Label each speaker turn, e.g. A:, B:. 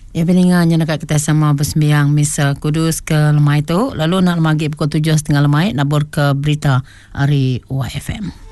A: Ya peningannya nak kita sama bersembiang Misa Kudus ke lemai tu. Lalu nak lemagi pukul 7.30 lemai nak bor ke berita hari YFM.